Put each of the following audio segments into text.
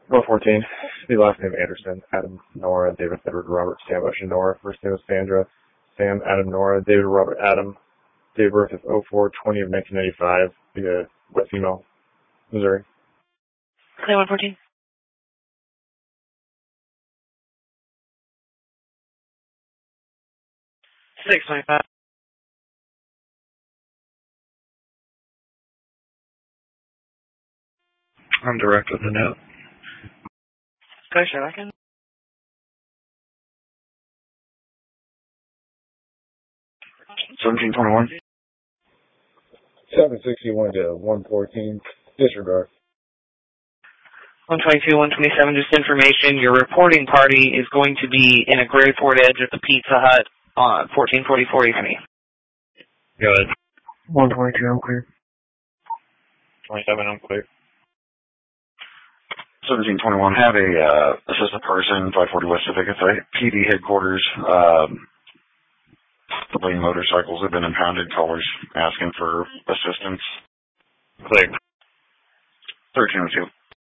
114. The last name Anderson, Adam, Nora, David, Edward, Robert, Sam, Usher, Nora. First name is Sandra, Sam, Adam, Nora, David, Robert, Adam. Date of birth is 04/20 of 1995. The West Email, Missouri. Clay 114. 625. I'm direct with the note. Go, Sherlock. 1721. 761 to 114. Disregard. 122, 127, just information. Your reporting party is going to be in a Gray Fort Edge at the Pizza Hut on 1444 Eastern. Go ahead. 122, I'm clear. 27, I'm clear. 1721, have a assistant person, 540 West Pacific PD headquarters. The Blaine motorcycles have been impounded. Callers asking for assistance. Clear. 1302.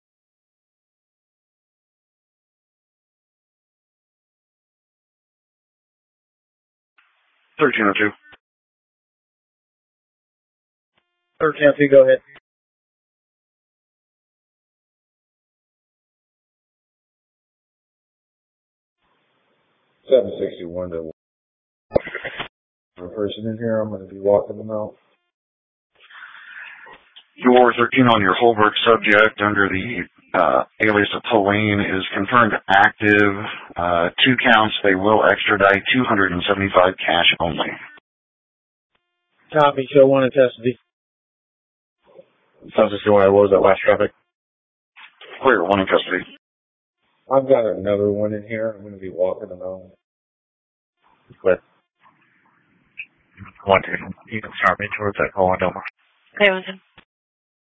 1302. 1302, go ahead. 761 to a person in here. I'm going to be walking them out. Your 13 on your Holbrook subject under the alias of Pauline is confirmed active. 2 counts. They will extradite $275 cash only. Copy. Show 1 in custody. 761, what was that last traffic? Clear. 1 in custody. I've got another one in here. I'm going to be walking them out. Quit. 1, you can start me towards that call on Delmar. Okay, Winston.